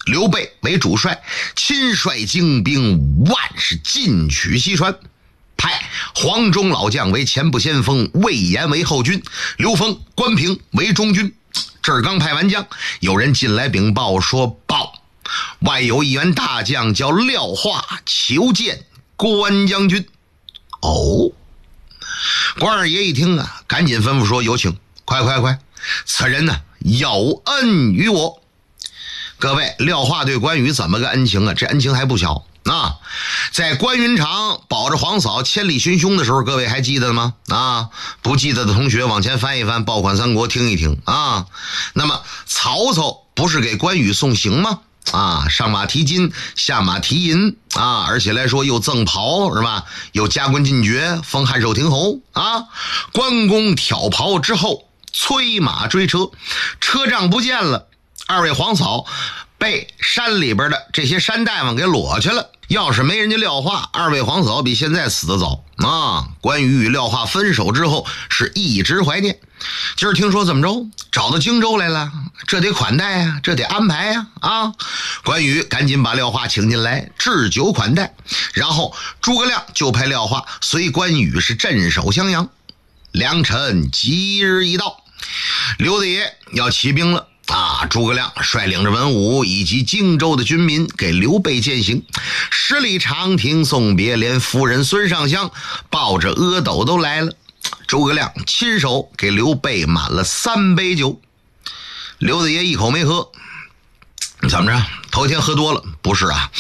刘备为主帅，亲率精兵万是进取西川，派黄忠老将为前部先锋，魏延为后军，刘封、关平为中军。这儿刚派完将，有人进来禀报说，报外有一员大将叫廖化，求见关将军。哦，关二爷一听啊，赶紧吩咐说，有请，快，此人呢有恩于我。各位，廖化对关羽怎么个恩情啊？这恩情还不小啊！在关云长保着皇嫂千里寻凶的时候，各位还记得吗？啊，不记得的同学往前翻一翻《报款三国》听一听啊。那么曹操不是给关羽送行吗？啊，上马提金，下马提银啊，而且来说又赠袍是吧？又加官进爵，封汉寿亭侯啊。关公挑袍之后，催马追车，车仗不见了。二位皇嫂被山里边的这些山大王给裸去了。要是没人家廖化，二位皇嫂比现在死得早啊！关羽与廖化分手之后，是一直怀念。今儿听说怎么着，找到荆州来了，这得款待啊，这得安排啊！啊，关羽赶紧把廖化请进来，置酒款待。然后诸葛亮就派廖化随关羽是镇守襄阳。良辰吉日已到，刘大爷要起兵了。啊，诸葛亮率领着文武以及荆州的军民给刘备饯行，10里长亭送别，连夫人孙尚香抱着阿斗都来了。诸葛亮亲手给刘备满了3杯酒。刘大爷一口没喝，怎么着？头一天喝多了？不是啊，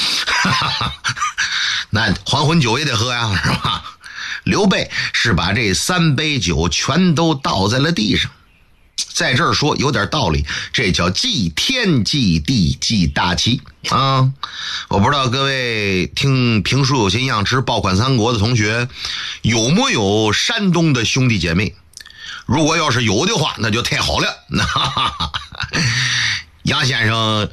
那还魂酒也得喝呀，是吧？刘备是把这3杯酒全都倒在了地上。在这儿说有点道理，这叫祭天祭地祭大旗啊！我不知道各位听评书有些样吃爆款三国的同学有没有山东的兄弟姐妹？如果要是有的话，那就太好了。杨先生，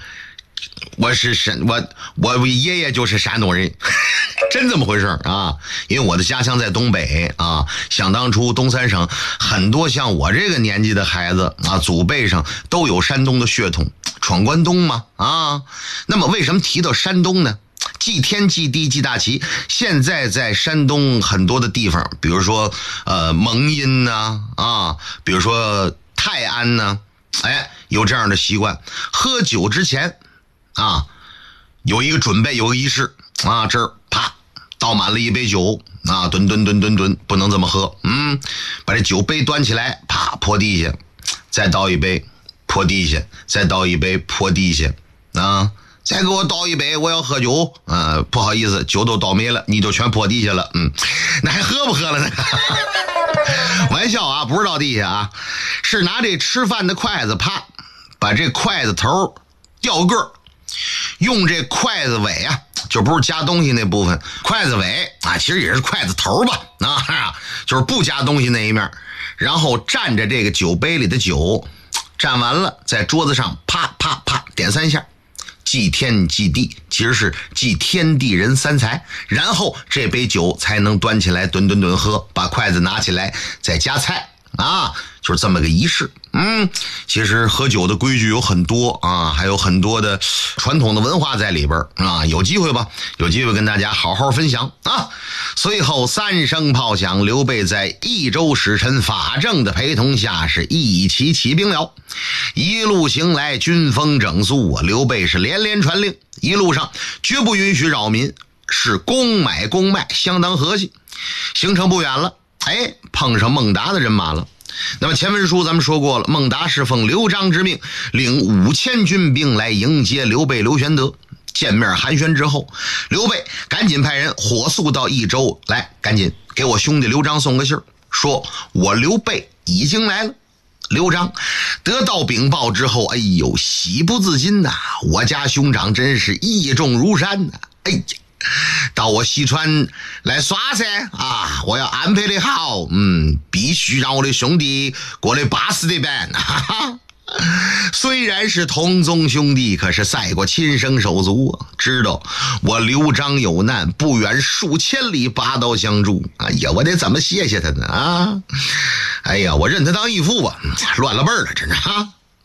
我爷爷就是山东人。真这么回事啊？因为我的家乡在东北啊，想当初东三省很多像我这个年纪的孩子啊，祖辈上都有山东的血统，闯关东嘛啊。那么为什么提到山东呢？祭天祭地祭大旗，现在在山东很多的地方，比如说蒙阴呐啊，比如说泰安呐，有这样的习惯，喝酒之前啊有一个准备，有个仪式啊，这儿啪倒满了一杯酒啊，吨，不能这么喝，把这酒杯端起来，啪泼地下，再倒一杯泼地下，再倒一杯泼地下啊，再给我倒一杯，我要喝酒不好意思，酒都倒没了，你就全泼地下了，那还喝不喝了呢？玩笑啊，不是倒地下啊，是拿这吃饭的筷子，啪把这筷子头掉个，用这筷子尾啊，就不是夹东西那部分，筷子尾啊，其实也是筷子头吧啊，就是不夹东西那一面，然后蘸着这个酒杯里的酒，蘸完了在桌子上啪啪啪点3下，祭天祭地，其实是祭天地人3才，然后这杯酒才能端起来吨喝，把筷子拿起来再夹菜啊，就是这么个仪式。其实喝酒的规矩有很多啊，还有很多的传统的文化在里边啊，有机会吧，有机会跟大家好好分享啊。随后3声炮响，刘备在益州使臣法正的陪同下是一起起兵了。一路行来，军风整肃啊，刘备是连连传令，一路上绝不允许扰民，是公买，相当和气。行程不远了，碰上孟达的人马了。那么前文书咱们说过了，孟达是奉刘璋之命，领5000军兵来迎接刘备刘玄德。见面寒暄之后，刘备赶紧派人火速到益州来，赶紧给我兄弟刘璋送个信儿，说我刘备已经来了。刘璋得到禀报之后，喜不自禁呐，我家兄长真是义重如山呐，到我西川来耍噻啊！我要安排的好，必须让我的兄弟过来巴适的办，哈哈。虽然是同宗兄弟，可是赛过亲生手足啊！知道我刘璋有难，不远数千里拔刀相助。我得怎么谢谢他呢啊？我认他当义父啊，乱了辈儿了，真是啊！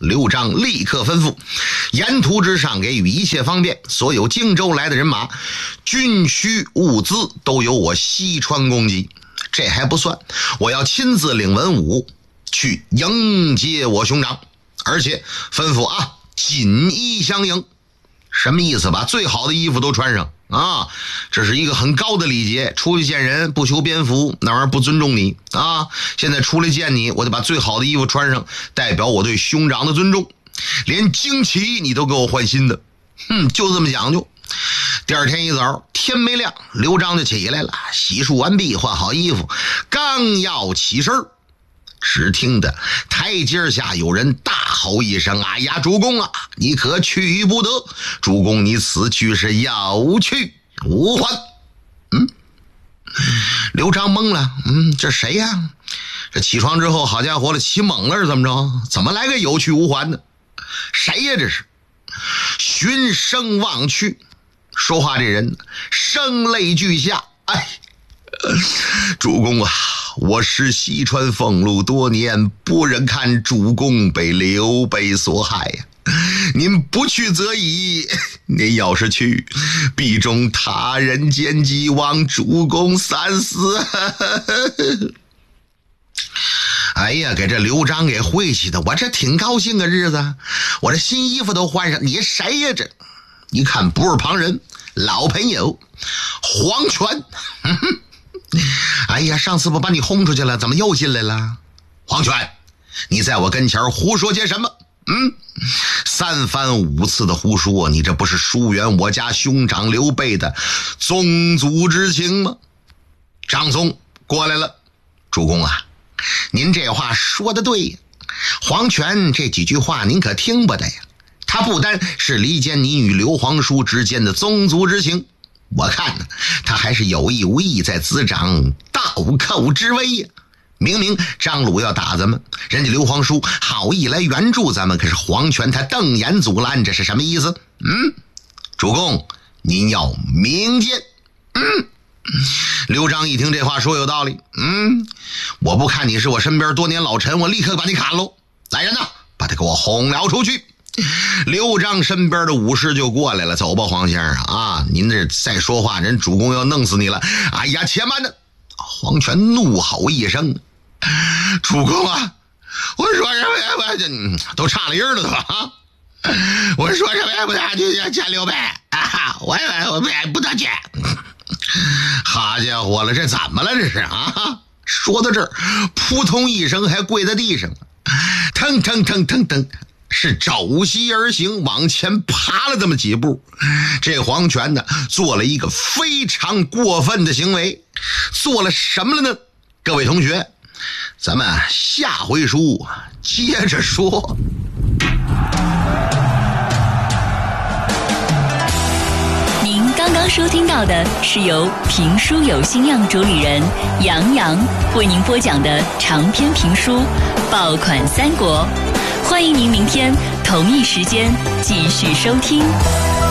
刘璋立刻吩咐，沿途之上给予一切方便，所有荆州来的人马、军需物资都由我西川供给。这还不算，我要亲自领文武去迎接我兄长，而且吩咐锦衣相迎。什么意思？把最好的衣服都穿上啊！这是一个很高的礼节，出去见人不修边幅，那玩意儿不尊重你啊！现在出来见你，我得把最好的衣服穿上，代表我对兄长的尊重。连旌旗你都给我换新的，就这么讲究。第二天一早，天没亮，刘璋就起来了，洗漱完毕，换好衣服，刚要起身，只听得台阶下有人大吼一声：“哎呀，主公啊，你可去不得！主公，你此去是有去无还。”刘璋懵了，这谁呀？这起床之后，好家伙了，起懵了是怎么着？怎么来个有去无还呢？谁呀？这是循声望去，说话这人声泪俱下，主公啊，我是西川俸禄多年，不忍看主公被刘备所害呀。您不去则已，您要是去，必中他人奸计，望主公三思。哎呀，给这刘璋给晦气的，我这挺高兴的日子，我这新衣服都换上，你谁呀？这一看不是旁人，老朋友黄权。哎呀，上次不把你轰出去了，怎么又进来了？黄权，你在我跟前胡说些什么？三番五次的胡说，你这不是疏远我家兄长刘备的宗族之情吗？张松过来了，主公啊，您这话说的对呀，黄权这几句话您可听不得呀，他不单是离间你与刘皇叔之间的宗族之情，我看呢，他还是有意无意在滋长倒寇之威呀。明明张鲁要打咱们，人家刘皇叔好意来援助咱们，可是黄权他瞪眼阻拦，这是什么意思？主公您要明鉴。刘璋一听这话说有道理，我不看你是我身边多年老臣，我立刻把你砍喽！来人呐，把他给我轰了出去！刘璋身边的武士就过来了，走吧，黄先生啊，您这再说话，人主公要弄死你了！哎呀，且慢着！黄权怒吼一声：“主公啊，我说什么呀？我都差了音了都啊！我说什么也不打去见刘备啊！我不得见！好家伙了，这怎么了？这是啊！说到这儿，扑通一声还跪在地上了，腾腾腾腾腾。”是肘膝而行，往前爬了这么几步。这黄权呢，做了一个非常过分的行为，做了什么了呢？各位同学，咱们下回书接着说。 您刚刚收听到的是由评书有心酿主理人杨洋为您播讲的长篇评书《爆款三国》。欢迎您明天同一时间继续收听。